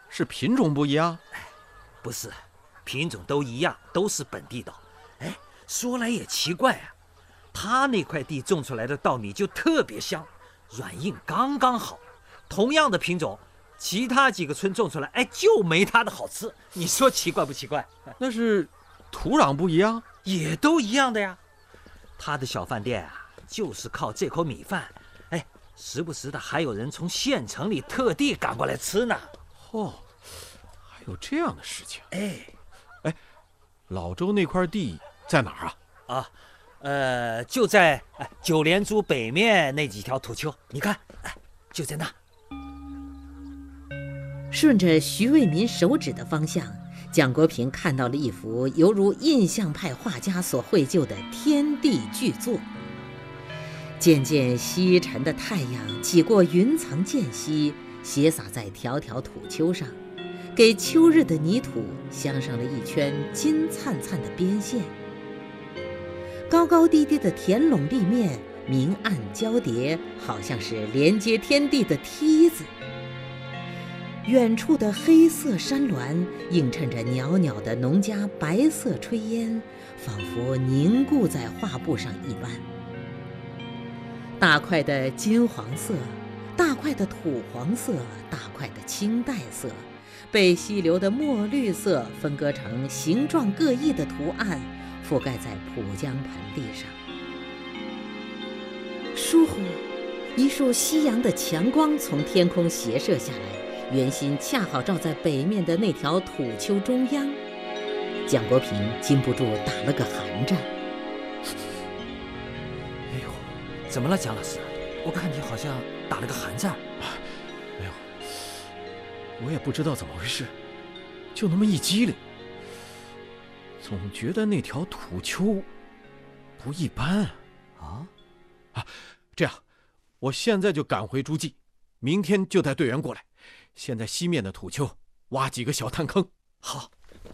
是品种不一样？ 不是，品种都一样，都是本地稻。哎，说来也奇怪啊，他那块地种出来的稻米就特别香，软硬刚刚好。同样的品种，其他几个村种出来，哎，就没他的好吃。你说奇怪不奇怪？ 那是土壤不一样？ 也都一样的呀。他的小饭店啊，就是靠这口米饭。哎，时不时的还有人从县城里特地赶过来吃呢。 哦，还有这样的事情。 哎， 老周那块地在哪儿啊？就在九连珠北面那几条土丘，你看，就在那。 顺着徐渭民手指的方向，蒋国平看到了一幅犹如印象派画家所绘就的天地巨作。渐渐西沉的太阳挤过云层间隙，斜洒在条条土丘上，给秋日的泥土镶上了一圈金灿灿的边线。高高低低的田垄地面明暗交叠，好像是连接天地的梯子。远处的黑色山峦映衬着袅袅的农家白色炊烟，仿佛凝固在画布上一般。大块的金黄色，大块的土黄色，大块的青黛色，被溪流的墨绿色分割成形状各异的图案，覆盖在浦江盆地上。疏忽，一束夕阳的强光从天空斜射下来，圆心恰好照在北面的那条土丘中央。蒋国平禁不住打了个寒战。 哎呦，怎么了，蒋老师？我看你好像打了个寒战。 没有，我也不知道怎么回事，就那么一激灵，总觉得那条土丘不一般啊！这样，我现在就赶回诸暨，明天就带队员过来，先在西面的土丘挖几个小探坑。 好。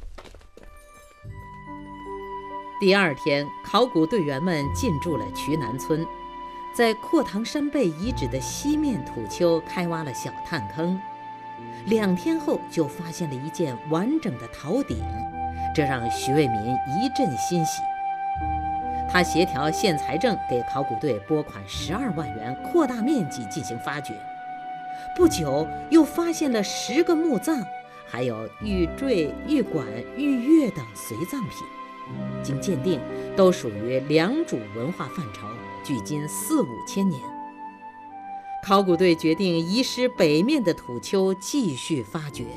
第二天，考古队员们进驻了渠南村，在阔塘山背遗址的西面土丘开挖了小探坑。2天后，就发现了一件完整的陶鼎，这让徐渭民一阵欣喜。他协调县财政给考古队拨款12万元，扩大面积进行发掘。不久，又发现了10个墓葬，还有玉坠、玉管、玉钺等随葬品。经鉴定，都属于良渚文化范畴，距今4、5千年。考古队决定移师北面的土丘继续发掘。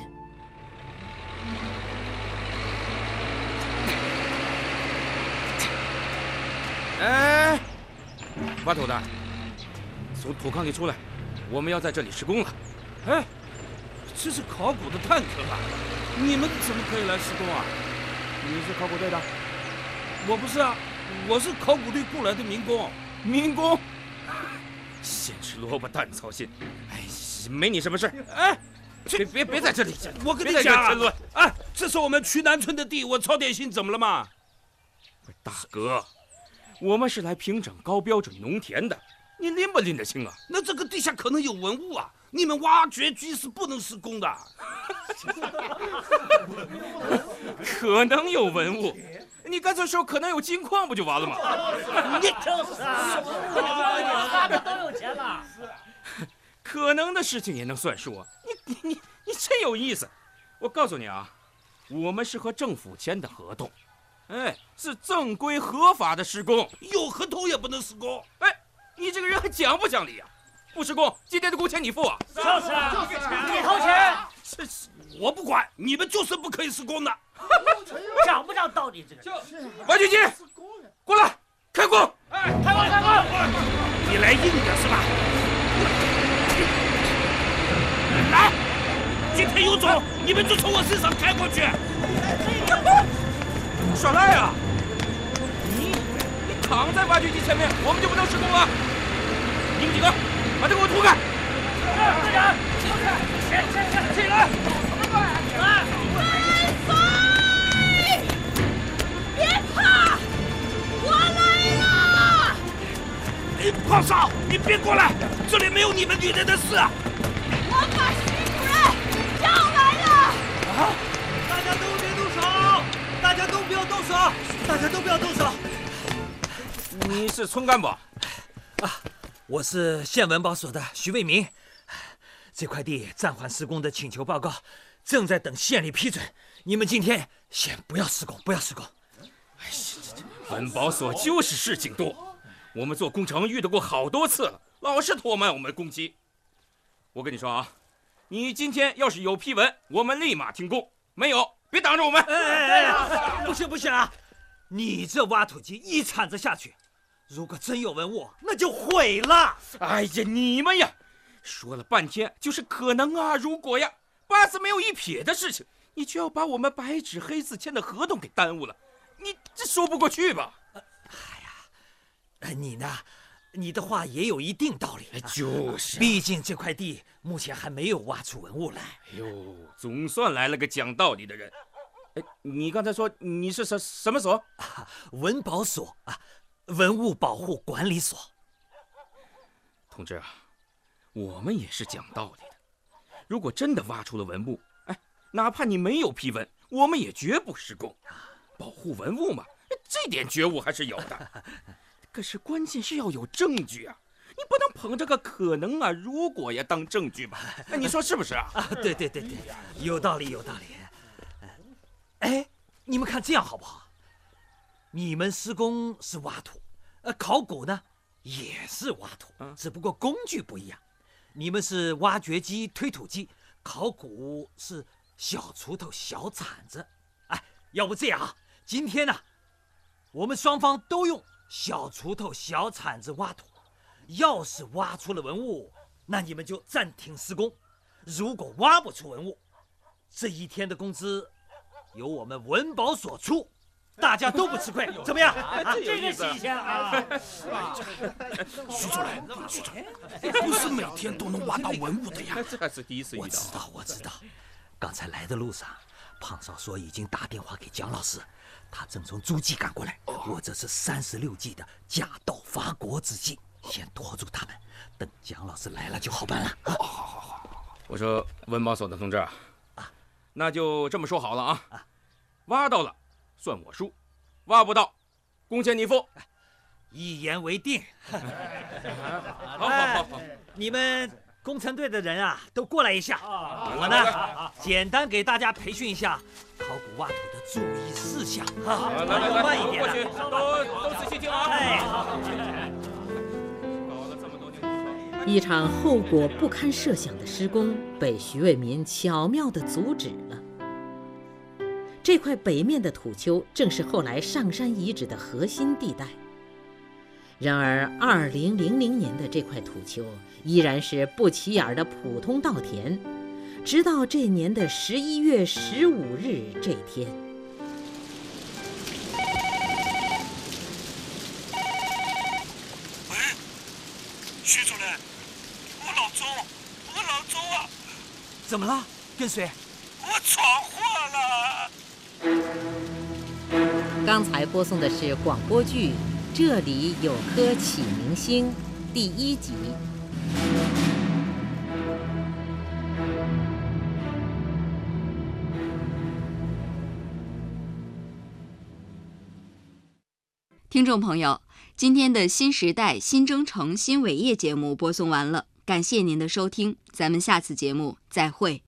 哎，挖土的，从土坑里出来，我们要在这里施工了。 哎，这是考古的探坑啊，你们怎么可以来施工啊？ 你是考古队的？ 我不是啊，我是考古队雇来的民工。民工？ 先吃萝卜淡操心。哎，没你什么事。 哎， 别在这里， 我跟你讲啊，哎，这是我们渠南村的地，我操点心怎么了嘛？ 大哥，我们是来平整高标准农田的，你拎不拎得清啊？ 那这个地下可能有文物啊，你们挖掘局是不能施工的。 可能有文物，你干脆说可能有金矿不就完了吗？ 你就是啊，他们都有钱了。 可能的事情也能算数，你真有意思。我告诉你啊，我们是和政府签的合同，哎，是正规合法的施工， 有合同也不能施工。 哎，你这个人还讲不讲理啊？不施工，今天的工钱你付啊？ 就是啊，你掏钱。 我不管，你们就是不可以施工的。 讲不讲道理？这个王局级，过来开工！ 哎，开工！ 你来硬的是吧？来，今天有种，你们就从我身上开过去。 耍赖啊！你躺在挖掘机前面，我们就不能施工了。你们几个把它给我拖开！ 队长，起来！ 别怕，我来了！ 胖少，你别过来，这里没有你们女人的事。 我把徐主任叫来了。 是村干部？ 我是县文保所的徐卫民。这块地暂缓施工的请求报告正在等县里批准，你们今天先不要施工，不要施工。 文保所就是事情多，我们做工程遇到过好多次了，老是拖慢我们工期。我跟你说啊，你今天要是有批文，我们立马停工；没有，别挡着我们。 不行不行啊！你这挖土机一铲子下去，如果真有文物，那就毁了。 哎呀，你们呀，说了半天就是可能啊，如果呀，八字没有一撇的事情，你就要把我们白纸黑字签的合同给耽误了，你这说不过去吧？ 你呢？你的话也有一定道理。 就是， 毕竟这块地目前还没有挖出文物来。 哎呦，总算来了个讲道理的人。哎，你刚才说你是什么所？ 文保所啊，文物保护管理所。 同志啊，我们也是讲道理的。如果真的挖出了文物，哎，哪怕你没有批文，我们也绝不施工。保护文物嘛，这点觉悟还是有的。可是关键是要有证据啊，你不能捧着个可能啊、如果呀当证据吧？哎，你说是不是啊？ 对，有道理有道理。哎，你们看这样好不好？你们施工是挖土，考古呢也是挖土，只不过工具不一样。你们是挖掘机、推土机，考古是小锄头、小铲子。哎，要不这样啊，今天呢，我们双方都用小锄头、小铲子挖土。要是挖出了文物，那你们就暂停施工；如果挖不出文物，这一天的工资由我们文保所出，大家都不吃亏，怎么样？ 这个新鲜啊！ 徐主任，不是每天都能挖到文物的呀。 这还是第一次遇到。 我知道。刚才来的路上，胖少说已经打电话给蒋老师，他正从诸暨赶过来。我这是36计的假道伐国之计，先拖住他们，等蒋老师来了就好办了。 好。我说文保所的同志啊，那就这么说好了啊，挖到了算我输，挖不到工钱你付， 一言为定。 好， 你们工程队的人啊，都过来一下。我呢，简单给大家培训一下考古挖土的注意事项。 来， 慢一点， 过去，都仔细听啊。 一场后果不堪设想的施工被徐卫民巧妙地阻止了。这块北面的土丘正是后来上山遗址的核心地带。然而2000年的这块土丘依然是不起眼的普通稻田，直到这年的11月15日这天。 喂，徐主任，我老周啊！ 怎么了？跟谁？ 我闯祸了！ 刚才播送的是广播剧《这里有颗启明星》第1集。 听众朋友，今天的新时代新征程新伟业节目播送完了，感谢您的收听，咱们下次节目再会。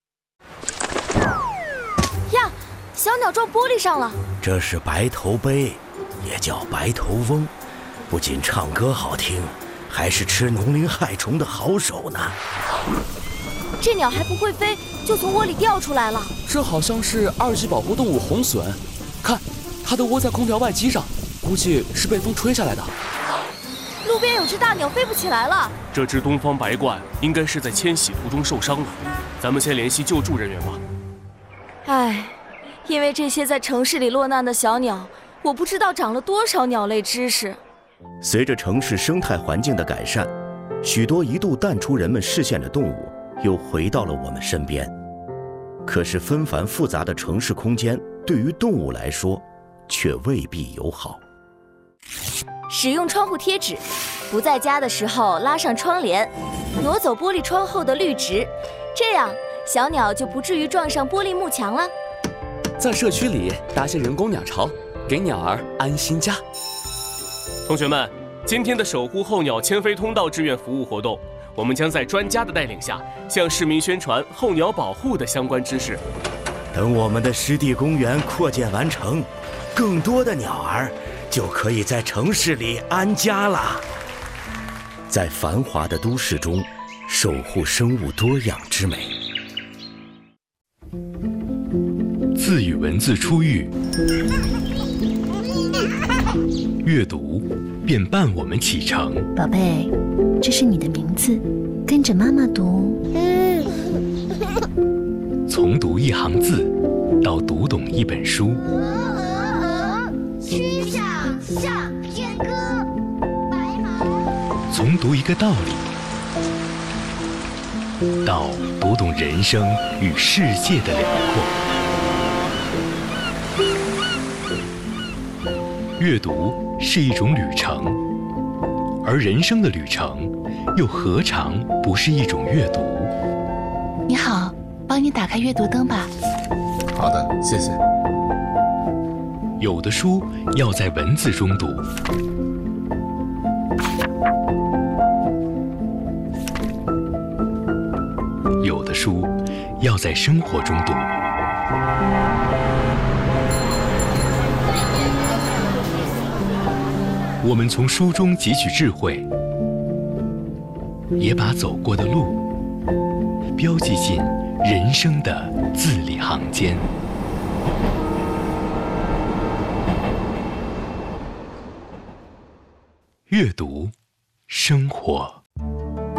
呀，小鸟撞玻璃上了。 这是白头鹎，也叫白头翁，不仅唱歌好听，还是吃农林害虫的好手呢。 这鸟还不会飞，就从窝里掉出来了。 这好像是2级保护动物红隼，看，它都窝在空调外机上，估计是被风吹下来的。 路边有只大鸟飞不起来了。 这只东方白鹳应该是在迁徙途中受伤了，咱们先联系救助人员吧。 唉，因为这些在城市里落难的小鸟，我不知道长了多少鸟类知识。 随着城市生态环境的改善，许多一度淡出人们视线的动物又回到了我们身边。可是纷繁复杂的城市空间对于动物来说却未必友好。 使用窗户贴纸，不在家的时候拉上窗帘，挪走玻璃窗后的绿植，这样小鸟就不至于撞上玻璃幕墙了。 在社区里搭些人工鸟巢，给鸟儿安心家。同学们， 今天的守护候鸟迁飞通道志愿服务活动，我们将在专家的带领下，向市民宣传候鸟保护的相关知识。 等我们的湿地公园扩建完成，更多的鸟儿就可以在城市里安家了。在繁华的都市中，守护生物多样之美。 字与文字初遇，阅读便伴我们启程。 宝贝，这是你的名字，跟着妈妈读。 从读一行字，到读懂一本书。 曲项向天歌，白马。 从读一个道理，到读懂人生与世界的辽阔。阅读是一种旅程，而人生的旅程又何尝不是一种阅读？ 你好，帮你打开阅读灯吧。 好的，谢谢。 有的书要在文字中读，有的书要在生活中读。我们从书中汲取智慧，也把走过的路标记进人生的字里行间。阅读，生活。